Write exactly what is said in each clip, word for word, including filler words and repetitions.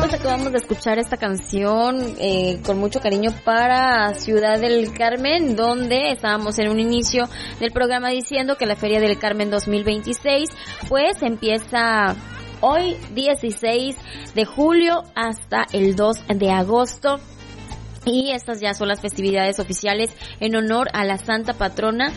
pues acabamos de escuchar esta canción eh, con mucho cariño para Ciudad del Carmen, donde estábamos en un inicio del programa diciendo que la Feria del Carmen dos mil veintiséis pues empieza hoy dieciséis de julio hasta el dos de agosto. Y estas ya son las festividades oficiales en honor a la Santa Patrona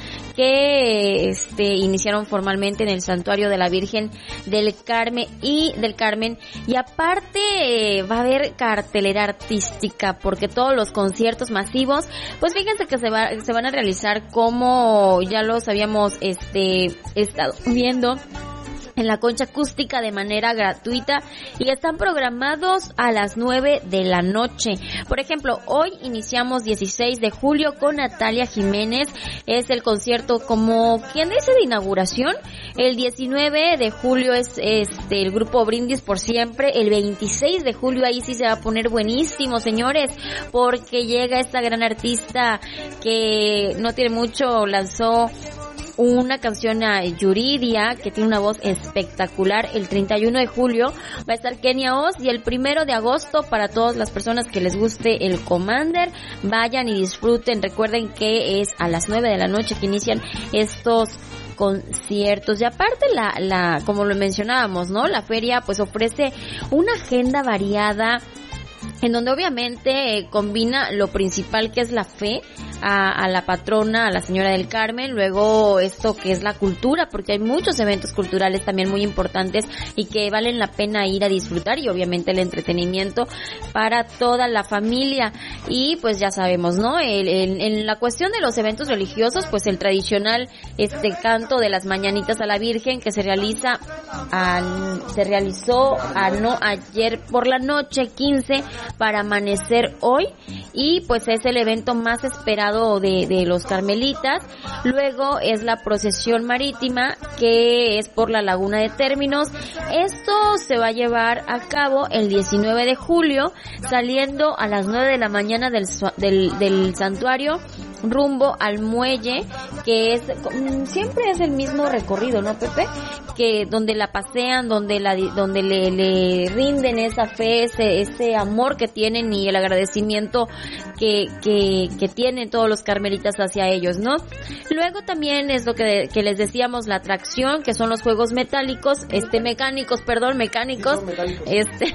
que este iniciaron formalmente en el Santuario de la Virgen del Carmen y del Carmen y aparte eh, va a haber cartelera artística porque todos los conciertos masivos, pues fíjense que se va se van a realizar como ya los habíamos este estado viendo en la Concha Acústica de manera gratuita y están programados a las nueve de la noche. Por ejemplo, hoy iniciamos dieciséis de julio con Natalia Jiménez, es el concierto como quien dice de inauguración. El diecinueve de julio es este el grupo Brindis por Siempre. El veintiséis de julio ahí sí se va a poner buenísimo, señores, porque llega esta gran artista que no tiene mucho lanzó una canción a Yuridia, que tiene una voz espectacular. El treinta y uno de julio va a estar Kenia Oz y el primero de agosto para todas las personas que les guste el Commander, vayan y disfruten. Recuerden que es a las nueve de la noche que inician estos conciertos y aparte la, la, como lo mencionábamos, ¿no? La feria pues ofrece una agenda variada en donde obviamente eh, combina lo principal que es la fe a, a la patrona, a la Señora del Carmen, luego esto que es la cultura, porque hay muchos eventos culturales también muy importantes y que valen la pena ir a disfrutar y obviamente el entretenimiento para toda la familia y pues ya sabemos, ¿no? El, el, en la cuestión de los eventos religiosos, pues el tradicional este canto de las mañanitas a la Virgen que se realiza, a, se realizó a no ayer por la noche quince para amanecer hoy y pues es el evento más esperado de, de los carmelitas. Luego es la procesión marítima que es por la Laguna de Términos. Esto se va a llevar a cabo el diecinueve de julio saliendo a las nueve de la mañana del, del, del santuario rumbo al muelle, que es siempre es el mismo recorrido, ¿no, Pepe? Que donde la pasean, donde la donde le, le rinden esa fe, ese ese amor que tienen y el agradecimiento que que que tienen todos los carmelitas hacia ellos, ¿no? Luego también es lo que que les decíamos, la atracción, que son los juegos metálicos, este mecánicos, perdón, mecánicos, este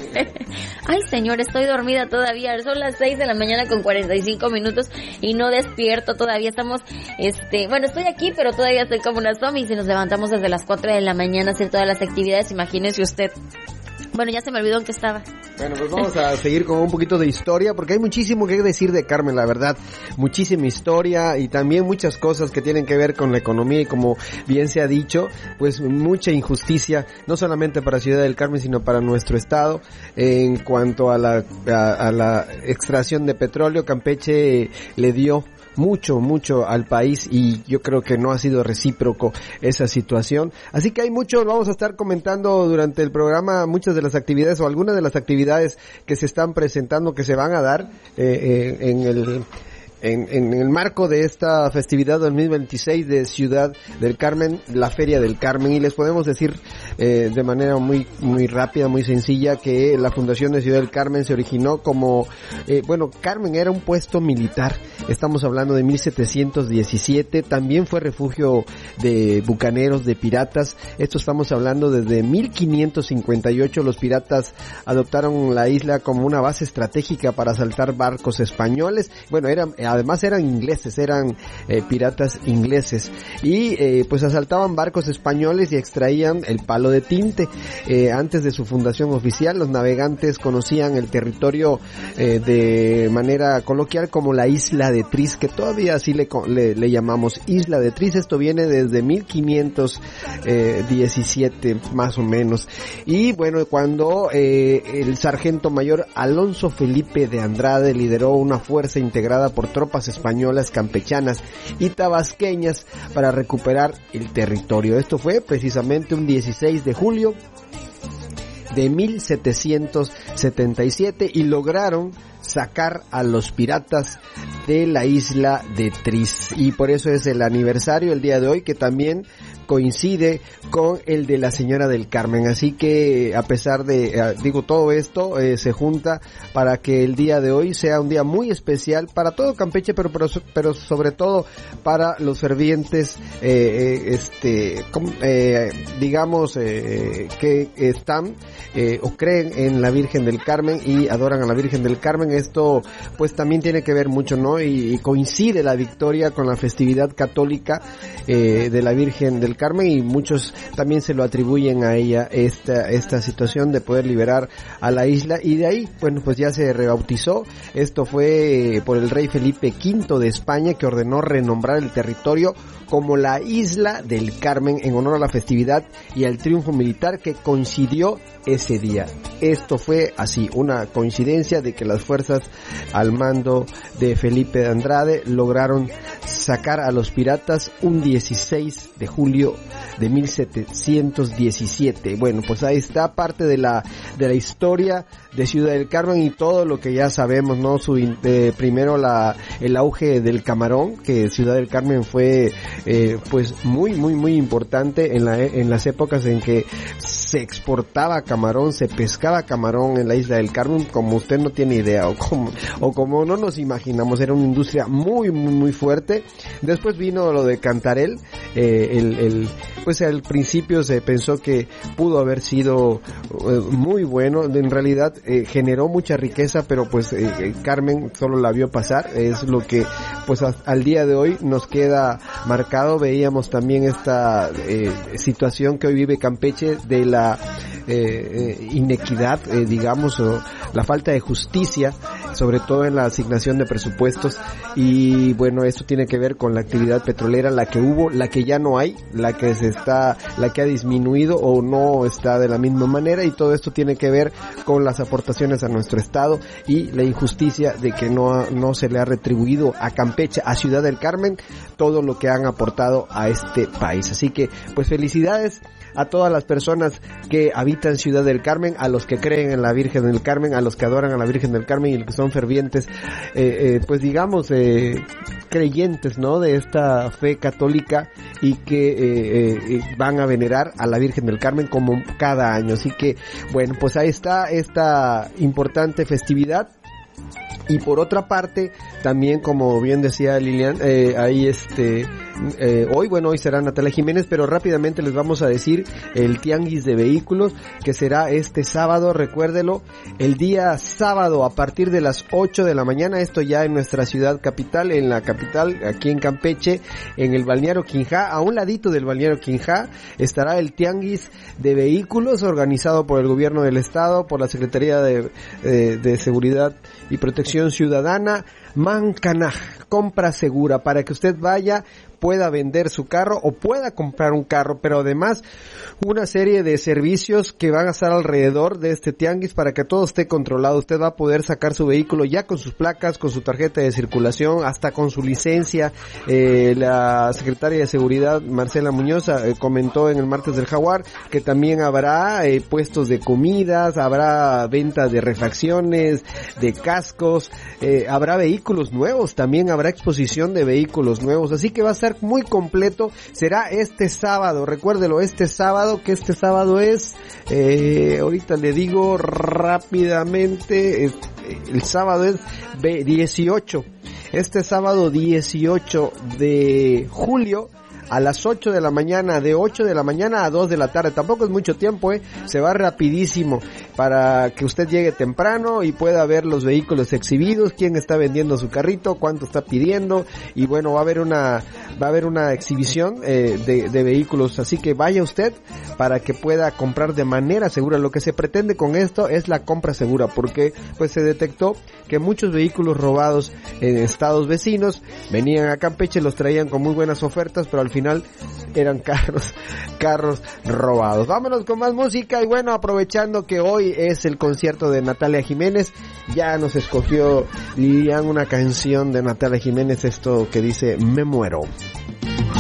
ay, señor, estoy dormida todavía, son las seis de la mañana con cuarenta y cinco minutos y no despierto todavía, estamos, este, bueno, estoy aquí, pero todavía estoy como una zombies y nos levantamos desde las cuatro de la mañana a hacer todas las actividades, imagínese usted. Bueno, ya se me olvidó en qué estaba. Bueno, pues vamos a seguir con un poquito de historia, porque hay muchísimo que decir de Carmen, la verdad. Muchísima historia y también muchas cosas que tienen que ver con la economía y como bien se ha dicho, pues mucha injusticia, no solamente para Ciudad del Carmen, sino para nuestro estado. En cuanto a la, a, a la extracción de petróleo, Campeche le dio mucho, mucho al país y yo creo que no ha sido recíproco esa situación. Así que hay mucho, vamos a estar comentando durante el programa muchas de las actividades o algunas de las actividades que se están presentando, que se van a dar eh, eh, en el... En, en el marco de esta festividad dos mil veintiséis de Ciudad del Carmen, la Feria del Carmen, y les podemos decir eh, de manera muy muy rápida, muy sencilla, que la Fundación de Ciudad del Carmen se originó como, eh, bueno, Carmen era un puesto militar, estamos hablando de mil setecientos diecisiete, también fue refugio de bucaneros, de piratas, esto estamos hablando desde mil quinientos cincuenta y ocho, los piratas adoptaron la isla como una base estratégica para asaltar barcos españoles, bueno, eran además eran ingleses, eran eh, piratas ingleses y eh, pues asaltaban barcos españoles y extraían el palo de tinte. Eh, antes de su fundación oficial, los navegantes conocían el territorio eh, de manera coloquial como la isla de Tris, que todavía así le, le, le llamamos isla de Tris. Esto viene desde mil quinientos diecisiete más o menos. Y bueno, cuando eh, el sargento mayor Alonso Felipe de Andrade lideró una fuerza integrada por tropas españolas, campechanas y tabasqueñas para recuperar el territorio. Esto fue precisamente un dieciséis de julio de mil setecientos setenta y siete y lograron sacar a los piratas de la isla de Tris. Y por eso es el aniversario el día de hoy, que también coincide con el de la Señora del Carmen. Así que a pesar de, eh, digo, todo esto eh, se junta para que el día de hoy sea un día muy especial para todo Campeche, pero pero, pero sobre todo para los fervientes, eh, eh, este, eh, digamos, eh, que están eh, o creen en la Virgen del Carmen y adoran a la Virgen del Carmen. Esto pues también tiene que ver mucho, ¿no? Y, y coincide la victoria con la festividad católica eh, de la Virgen del Carmen, y muchos también se lo atribuyen a ella esta esta situación de poder liberar a la isla, y de ahí, bueno, pues ya se rebautizó. Esto fue por el rey Felipe quinto de España, que ordenó renombrar el territorio como la Isla del Carmen en honor a la festividad y al triunfo militar que coincidió ese día. Esto fue así, una coincidencia de que las fuerzas al mando de Felipe de Andrade lograron sacar a los piratas un dieciséis de julio de mil setecientos diecisiete. Bueno, pues ahí está parte de la de la historia de Ciudad del Carmen y todo lo que ya sabemos, ¿no? Su eh, primero la el auge del camarón, que Ciudad del Carmen fue eh, pues muy muy muy importante en la en las épocas en que se exportaba camarón, se pescaba camarón en la Isla del Carmen, como usted no tiene idea, o como o como no nos imaginamos. Era una industria muy muy muy fuerte. Después vino lo de Cantarell, eh, el, el pues al principio se pensó que pudo haber sido eh, muy bueno, en realidad eh, generó mucha riqueza, pero pues eh, Carmen solo la vio pasar. Es lo que pues a, al día de hoy nos queda marcado. Veíamos también esta eh, situación que hoy vive Campeche de la eh, eh, inequidad, eh, digamos, o la falta de justicia, sobre todo en la asignación de presupuestos. Y bueno, esto tiene que ver con la actividad petrolera, la que hubo, la que ya no hay, la que se está, la que ha disminuido o no está de la misma manera, y todo esto tiene que ver con las aportaciones a nuestro estado y la injusticia de que no, no se le ha retribuido a Campeche, a Ciudad del Carmen, todo lo que han aportado a este país. Así que pues felicidades a todas las personas que habitan Ciudad del Carmen, a los que creen en la Virgen del Carmen, a los que adoran a la Virgen del Carmen y los que son fervientes, eh, eh, pues digamos, eh, creyentes, ¿no? De esta fe católica, y que eh, eh, van a venerar a la Virgen del Carmen como cada año. Así que, bueno, pues ahí está esta importante festividad. Y por otra parte, también, como bien decía Lilian, eh, ahí este, eh, hoy, bueno, hoy será Natalia Jiménez, pero rápidamente les vamos a decir el tianguis de vehículos, que será este sábado, recuérdelo, el día sábado a partir de las ocho de la mañana, esto ya en nuestra ciudad capital, en la capital, aquí en Campeche, en el balneario Quinjá, a un ladito del balneario Quinjá, estará el tianguis de vehículos organizado por el gobierno del estado, por la Secretaría de, de, de Seguridad y Protección Ciudadana, Mancanaj, compra segura, para que usted vaya, pueda vender su carro o pueda comprar un carro, pero además una serie de servicios que van a estar alrededor de este tianguis para que todo esté controlado. Usted va a poder sacar su vehículo ya con sus placas, con su tarjeta de circulación, hasta con su licencia. Eh, la secretaria de Seguridad, Marcela Muñoz, eh, comentó en el martes del Jaguar que también habrá eh, puestos de comidas, habrá venta de refacciones, de cascos, eh, habrá vehículos nuevos, también habrá exposición de vehículos nuevos, así que va a estar muy completo. Será este sábado, recuérdelo, este sábado, que este sábado es, eh, ahorita le digo rápidamente, eh, el sábado es dieciocho, este sábado dieciocho de julio, a las ocho de la mañana, de ocho de la mañana a dos de la tarde. Tampoco es mucho tiempo, eh, se va rapidísimo, para que usted llegue temprano y pueda ver los vehículos exhibidos, quién está vendiendo su carrito, cuánto está pidiendo, y bueno, va a haber una va a haber una exhibición eh, de, de vehículos, así que vaya usted para que pueda comprar de manera segura. Lo que se pretende con esto es la compra segura, porque pues se detectó que muchos vehículos robados en estados vecinos venían a Campeche, los traían con muy buenas ofertas, pero al final eran carros, carros robados. Vámonos con más música, y bueno, aprovechando que hoy es el concierto de Natalia Jiménez, ya nos escogió Lilian una canción de Natalia Jiménez, esto que dice Me Muero.